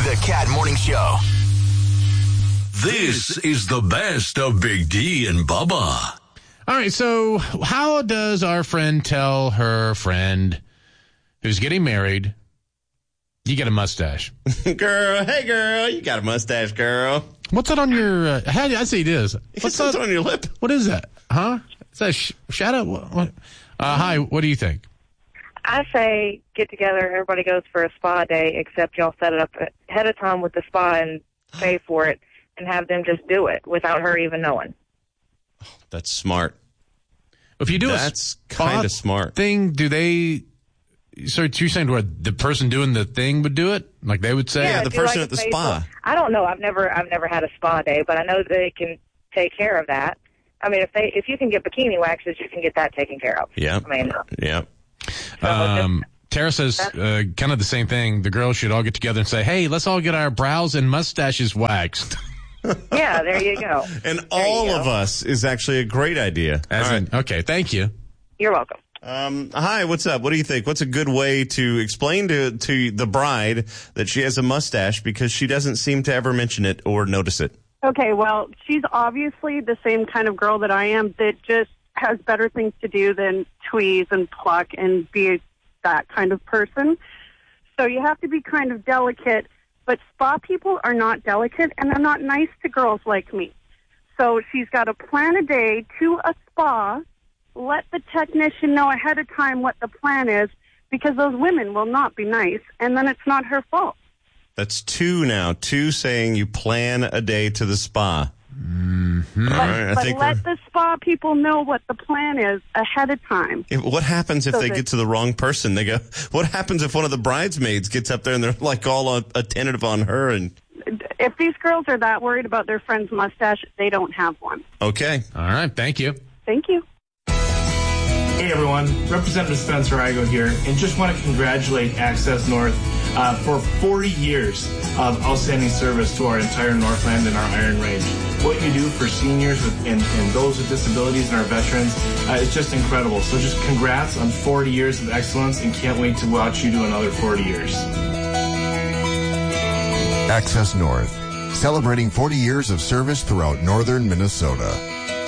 The Cat Morning Show. This is the best of Big D and Bubba. All right, so how does our friend tell her friend who's getting married, you get a mustache? Girl, hey girl, you got a mustache, girl. What's that on your, I see it is. What's that on your lip? What is that? Huh? Is that shadow? What? Hi, what do you think? I say get together, everybody goes for a spa day, except y'all set it up ahead of time with the spa and pay for it and have them just do it without her even knowing. That's smart. If you do that's kind of smart thing, do they... So you're saying what, the person doing the thing would do it? Like they would say? Yeah, the person at the spa. I don't know. I've never had a spa day, but I know they can take care of that. I mean, if you can get bikini waxes, you can get that taken care of. Yeah. I mean, yeah. Tara says kind of the same thing. The girls should all get together and say, hey, let's all get our brows and mustaches waxed. Yeah, there you go. And all of us is actually a great idea. Okay, thank you. You're welcome. Hi, what's up? What do you think? What's a good way to explain to the bride that she has a mustache because she doesn't seem to ever mention it or notice it? Okay, well, she's obviously the same kind of girl that I am that just has better things to do than tweeze and pluck and be that kind of person. So you have to be kind of delicate, but spa people are not delicate and they're not nice to girls like me. So she's got to plan a day to a spa, let the technician know ahead of time what the plan is, because those women will not be nice, and then it's not her fault. That's two now. Two saying you plan a day to the spa. Mm-hmm. But let the spa people know what the plan is ahead of time. What happens if they get to the wrong person? They go, what happens if one of the bridesmaids gets up there and they're like all attentive on her? And if these girls are that worried about their friend's mustache, they don't have one. Okay. All right. Thank you. Thank you. Hey everyone, Representative Spencer Igo here, and just want to congratulate Access North for 40 years of outstanding service to our entire Northland and our Iron Range. What you do for seniors and those with disabilities and our veterans is just incredible. So just congrats on 40 years of excellence, and can't wait to watch you do another 40 years. Access North, celebrating 40 years of service throughout northern Minnesota.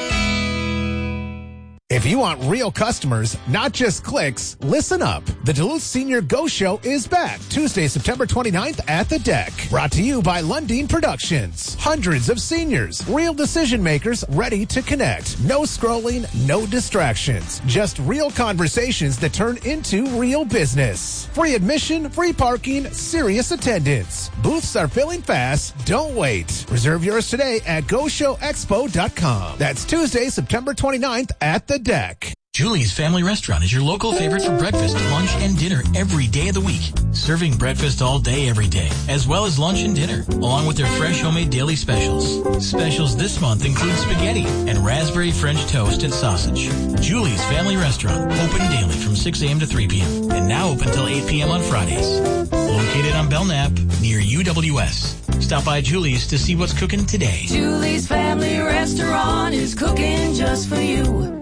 If you want real customers, not just clicks, listen up. The Duluth Senior Go Show is back Tuesday, September 29th at the Deck. Brought to you by Lundeen Productions. Hundreds of seniors, real decision makers ready to connect. No scrolling, no distractions. Just real conversations that turn into real business. Free admission, free parking, serious attendance. Booths are filling fast. Don't wait. Reserve yours today at GoShowExpo.com. That's Tuesday, September 29th at the Deck. Julie's Family Restaurant is your local favorite for breakfast, lunch, and dinner every day of the week. Serving breakfast all day, every day, as well as lunch and dinner, along with their fresh homemade daily specials. Specials this month include spaghetti and raspberry French toast and sausage. Julie's Family Restaurant, open daily from 6 a.m. to 3 p.m. and now open till 8 p.m. on Fridays. Located on Belknap near UWS. Stop by Julie's to see what's cooking today. Julie's Family Restaurant is cooking just for you.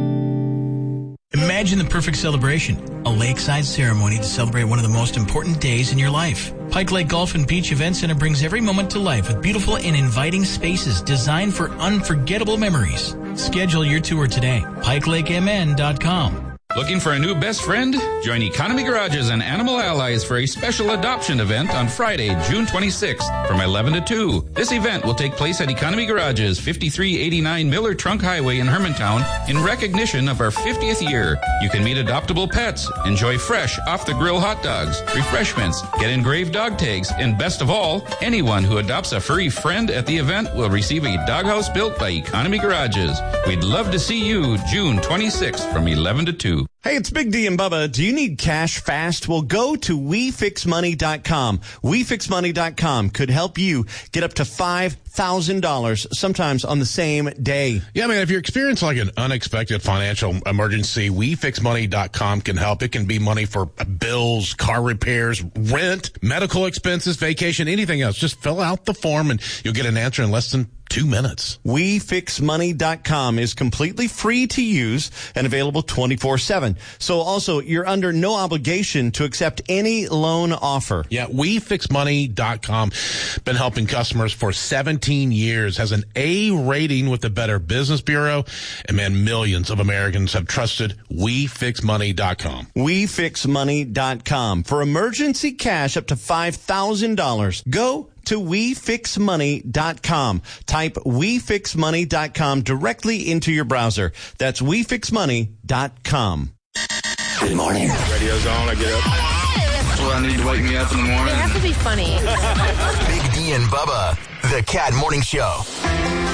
Imagine the perfect celebration, a lakeside ceremony to celebrate one of the most important days in your life. Pike Lake Golf and Beach Event Center brings every moment to life with beautiful and inviting spaces designed for unforgettable memories. Schedule your tour today. PikeLakeMN.com. Looking for a new best friend? Join Economy Garages and Animal Allies for a special adoption event on Friday, June 26th from 11 to 2. This event will take place at Economy Garages, 5389 Miller Trunk Highway in Hermantown in recognition of our 50th year. You can meet adoptable pets, enjoy fresh, off-the-grill hot dogs, refreshments, get engraved dog tags, and best of all, anyone who adopts a furry friend at the event will receive a doghouse built by Economy Garages. We'd love to see you June 26th from 11 to 2. Hey, it's Big D and Bubba. Do you need cash fast? Well, go to WeFixMoney.com. WeFixMoney.com could help you get up to $5,000 sometimes on the same day. Yeah, I mean, if you're experiencing like an unexpected financial emergency, WeFixMoney.com can help. It can be money for bills, car repairs, rent, medical expenses, vacation, anything else. Just fill out the form and you'll get an answer in less than 2 minutes. WeFixMoney.com is completely free to use and available 24/7. So also, you're under no obligation to accept any loan offer. Yeah, WeFixMoney.com. Been helping customers for 17 years. Has an A rating with the Better Business Bureau. And man, millions of Americans have trusted WeFixMoney.com. WeFixMoney.com. For emergency cash up to $5,000. Go to WeFixMoney.com. Type WeFixMoney.com directly into your browser. That's WeFixMoney.com. Good morning. Radio's on. I get up. That's what I need to wake me up in the morning. It has to be funny. Big D and Bubba, the Cat Morning Show.